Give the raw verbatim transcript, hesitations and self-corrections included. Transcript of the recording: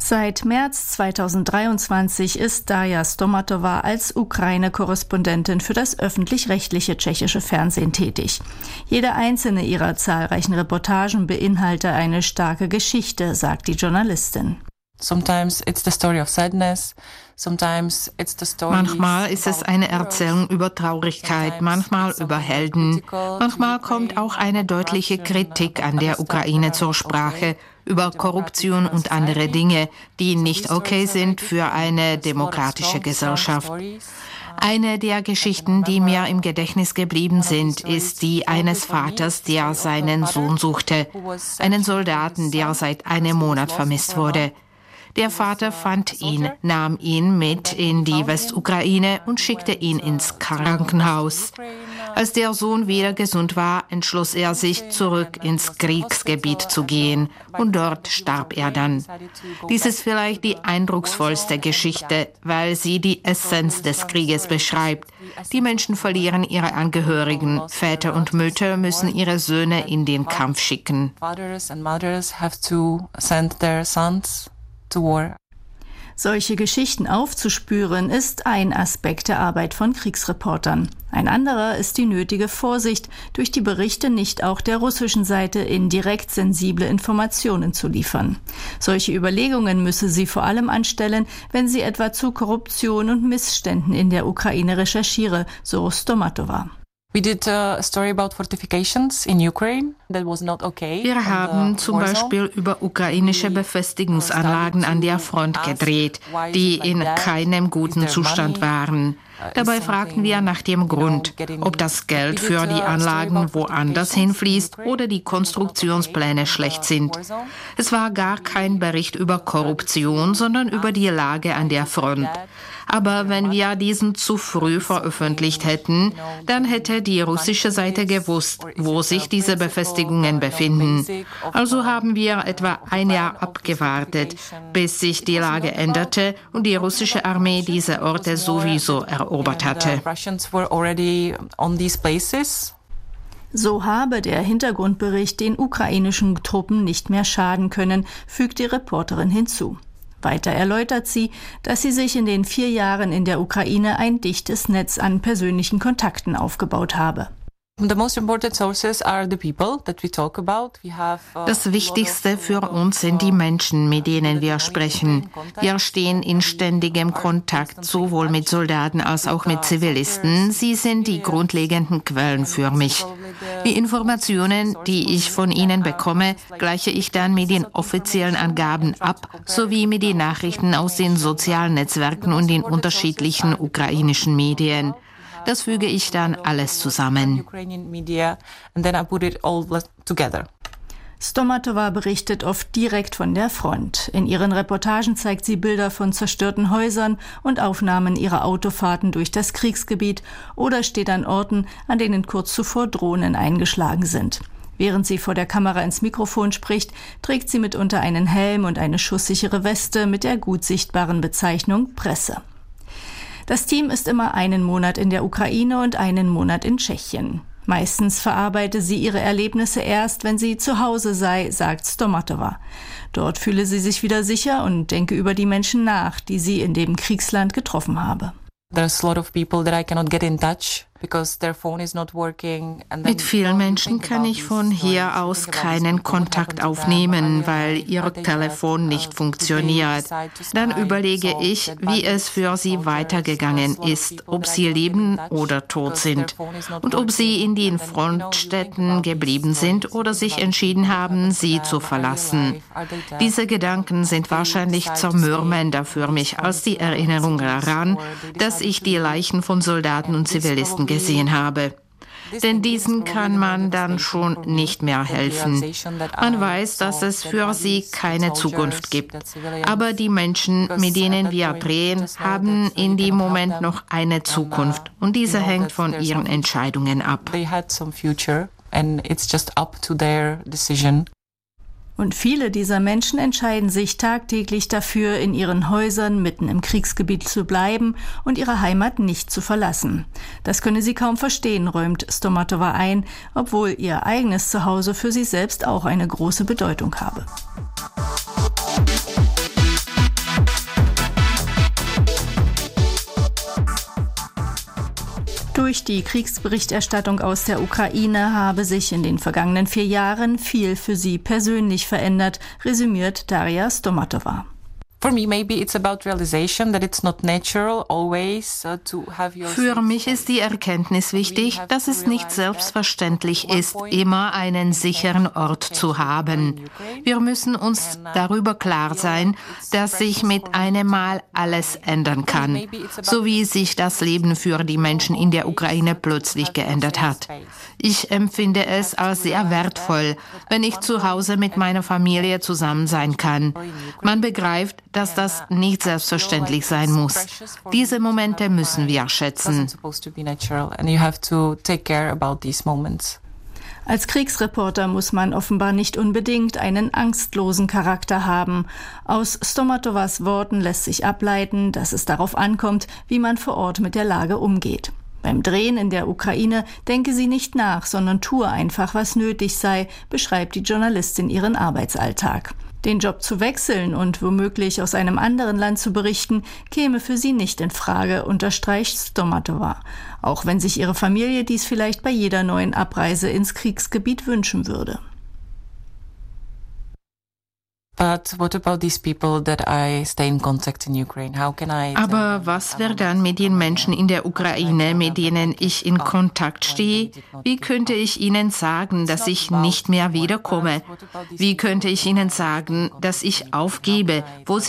Seit März zweitausenddreiundzwanzig ist Darja Stomatowa als Ukraine-Korrespondentin für das öffentlich-rechtliche tschechische Fernsehen tätig. Jede einzelne ihrer zahlreichen Reportagen beinhalte eine starke Geschichte, sagt die Journalistin. Sometimes it's the story of sadness. Sometimes it's the story. Manchmal ist es eine Erzählung über Traurigkeit, manchmal über Helden. Manchmal kommt auch eine deutliche Kritik an der Ukraine zur Sprache, über Korruption und andere Dinge, die nicht okay sind für eine demokratische Gesellschaft. Eine der Geschichten, die mir im Gedächtnis geblieben sind, ist die eines Vaters, der seinen Sohn suchte, einen Soldaten, der seit einem Monat vermisst wurde. Der Vater fand ihn, nahm ihn mit in die Westukraine und schickte ihn ins Krankenhaus. Als der Sohn wieder gesund war, entschloss er sich, zurück ins Kriegsgebiet zu gehen. Und dort starb er dann. Dies ist vielleicht die eindrucksvollste Geschichte, weil sie die Essenz des Krieges beschreibt. Die Menschen verlieren ihre Angehörigen. Väter und Mütter müssen ihre Söhne in den Kampf schicken. Solche Geschichten aufzuspüren, ist ein Aspekt der Arbeit von Kriegsreportern. Ein anderer ist die nötige Vorsicht, durch die Berichte nicht auch der russischen Seite indirekt sensible Informationen zu liefern. Solche Überlegungen müsse sie vor allem anstellen, wenn sie etwa zu Korruption und Missständen in der Ukraine recherchiere, so Stomatowa. Wir haben zum Beispiel über ukrainische Befestigungsanlagen an der Front gedreht, die in keinem guten Zustand waren. Dabei fragten wir nach dem Grund, ob das Geld für die Anlagen woanders hinfließt oder die Konstruktionspläne schlecht sind. Es war gar kein Bericht über Korruption, sondern über die Lage an der Front. Aber wenn wir diesen zu früh veröffentlicht hätten, dann hätte die russische Seite gewusst, wo sich diese Befestigungen befinden. Also haben wir etwa ein Jahr abgewartet, bis sich die Lage änderte und die russische Armee diese Orte sowieso erobert hatte. So habe der Hintergrundbericht den ukrainischen Truppen nicht mehr schaden können, fügt die Reporterin hinzu. Weiter erläutert sie, dass sie sich in den vier Jahren in der Ukraine ein dichtes Netz an persönlichen Kontakten aufgebaut habe. Das Wichtigste für uns sind die Menschen, mit denen wir sprechen. Wir stehen in ständigem Kontakt, sowohl mit Soldaten als auch mit Zivilisten. Sie sind die grundlegenden Quellen für mich. Die Informationen, die ich von ihnen bekomme, gleiche ich dann mit den offiziellen Angaben ab, sowie mit den Nachrichten aus den sozialen Netzwerken und den unterschiedlichen ukrainischen Medien. Das füge ich dann alles zusammen. Stomatowa berichtet oft direkt von der Front. In ihren Reportagen zeigt sie Bilder von zerstörten Häusern und Aufnahmen ihrer Autofahrten durch das Kriegsgebiet oder steht an Orten, an denen kurz zuvor Drohnen eingeschlagen sind. Während sie vor der Kamera ins Mikrofon spricht, trägt sie mitunter einen Helm und eine schusssichere Weste mit der gut sichtbaren Bezeichnung Presse. Das Team ist immer einen Monat in der Ukraine und einen Monat in Tschechien. Meistens verarbeite sie ihre Erlebnisse erst, wenn sie zu Hause sei, sagt Stomatowa. Dort fühle sie sich wieder sicher und denke über die Menschen nach, die sie in dem Kriegsland getroffen habe. There's a lot of people that I cannot get in touch. Mit vielen Menschen kann ich von hier aus keinen Kontakt aufnehmen, weil ihr Telefon nicht funktioniert. Dann überlege ich, wie es für sie weitergegangen ist, ob sie leben oder tot sind und ob sie in den Frontstädten geblieben sind oder sich entschieden haben, sie zu verlassen. Diese Gedanken sind wahrscheinlich zermürbender für mich als die Erinnerung daran, dass ich die Leichen von Soldaten und Zivilisten gesehen habe. Denn diesen kann man dann schon nicht mehr helfen. Man weiß, dass es für sie keine Zukunft gibt. Aber die Menschen, mit denen wir drehen, haben in dem Moment noch eine Zukunft. Und diese hängt von ihren Entscheidungen ab. Und viele dieser Menschen entscheiden sich tagtäglich dafür, in ihren Häusern mitten im Kriegsgebiet zu bleiben und ihre Heimat nicht zu verlassen. Das könne sie kaum verstehen, räumt Stomatowa ein, obwohl ihr eigenes Zuhause für sie selbst auch eine große Bedeutung habe. die Kriegsberichterstattung aus der Ukraine habe sich in den vergangenen vier Jahren viel für sie persönlich verändert, resümiert Daria Stomatova. Für mich ist die Erkenntnis wichtig, dass es nicht selbstverständlich ist, immer einen sicheren Ort zu haben. Wir müssen uns darüber klar sein, dass sich mit einem Mal alles ändern kann, so wie sich das Leben für die Menschen in der Ukraine plötzlich geändert hat. Ich empfinde es als sehr wertvoll, wenn ich zu Hause mit meiner Familie zusammen sein kann. Man begreift, dass das nicht selbstverständlich sein muss. Diese Momente müssen wir schätzen. Als Kriegsreporter muss man offenbar nicht unbedingt einen angstlosen Charakter haben. Aus Stomatovas Worten lässt sich ableiten, dass es darauf ankommt, wie man vor Ort mit der Lage umgeht. Beim Drehen in der Ukraine denke sie nicht nach, sondern tue einfach, was nötig sei, beschreibt die Journalistin ihren Arbeitsalltag. Den Job zu wechseln und womöglich aus einem anderen Land zu berichten, käme für sie nicht in Frage, unterstreicht Stomatova. Auch wenn sich ihre Familie dies vielleicht bei jeder neuen Abreise ins Kriegsgebiet wünschen würde. Aber was wäre dann mit den Menschen in der Ukraine, mit denen ich in Kontakt stehe? Wie könnte ich ihnen sagen, dass ich nicht mehr wiederkomme? Wie könnte ich ihnen sagen, dass ich aufgebe, wo